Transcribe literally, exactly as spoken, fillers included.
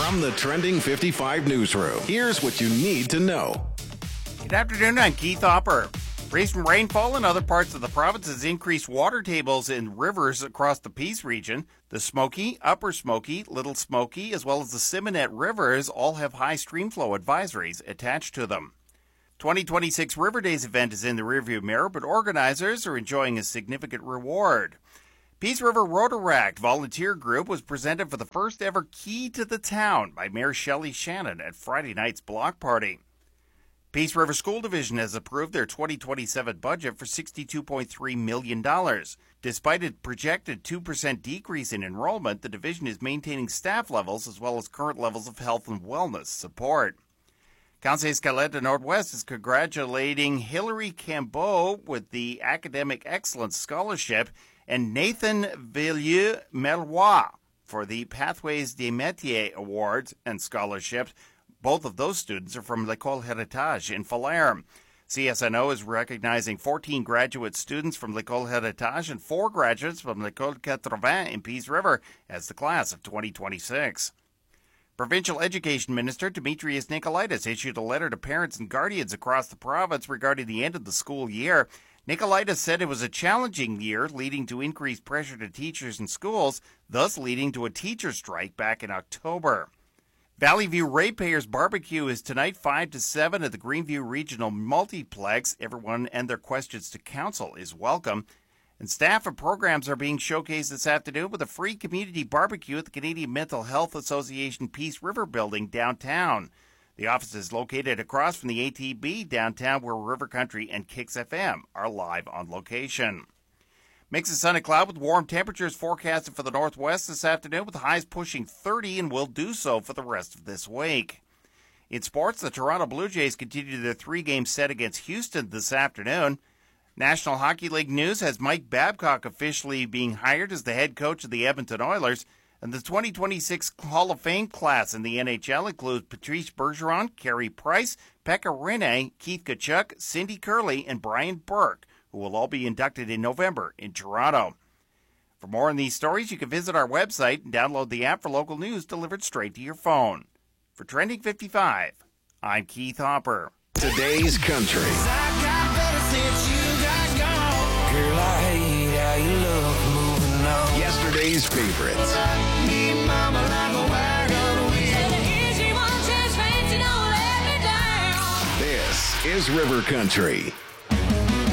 From the Trending fifty-five newsroom, here's what you need to know. Good afternoon, I'm Keith Hopper. Recent rainfall in other parts of the province has increased water tables in rivers across the Peace region. The Smoky, Upper Smoky, Little Smoky, as well as the Simonet rivers all have high stream flow advisories attached to them. twenty twenty-six River Days event is in the rearview mirror, but organizers are enjoying a significant reward. Peace River Rotaract volunteer group was presented for the first ever key to the town by Mayor Shelley Shannon at Friday night's block party. Peace River School Division has approved their twenty twenty-seven budget for sixty-two point three million dollars. Despite a projected two percent decrease in enrollment, the division is maintaining staff levels as well as current levels of health and wellness support. Conseil Scaletta Northwest is congratulating Hilary Cambeau with the Academic Excellence Scholarship and Nathan Villieu-Melois for the Pathways des Métiers Awards and Scholarships. Both of those students are from L'École Héritage in Falerne. C S N O is recognizing fourteen graduate students from L'École Héritage and four graduates from L'École eighty in Peace River as the class of twenty twenty-six. Provincial Education Minister Demetrius Nicolaitis issued a letter to parents and guardians across the province regarding the end of the school year. Nicolaitis said it was a challenging year, leading to increased pressure to teachers and schools, thus leading to a teacher strike back in October. Valley View Ratepayers Barbecue is tonight five to seven at the Greenview Regional Multiplex. Everyone and their questions to council is welcome. And staff and programs are being showcased this afternoon with a free community barbecue at the Canadian Mental Health Association Peace River Building downtown. The office is located across from the A T B downtown, where River Country and Kix F M are live on location. Mix of sun and cloud with warm temperatures forecasted for the northwest this afternoon, with highs pushing thirty and will do so for the rest of this week. In sports, the Toronto Blue Jays continue their three-game set against Houston this afternoon. National Hockey League news has Mike Babcock officially being hired as the head coach of the Edmonton Oilers. And the twenty twenty-six Hall of Fame class in the N H L includes Patrice Bergeron, Carey Price, Pekka Rinne, Keith Tkachuk, Cindy Curley, and Brian Burke, who will all be inducted in November in Toronto. For more on these stories, you can visit our website and download the app for local news delivered straight to your phone. For Trending fifty-five, I'm Keith Hopper. Today's Country. Yesterday's favorites. This is River Country.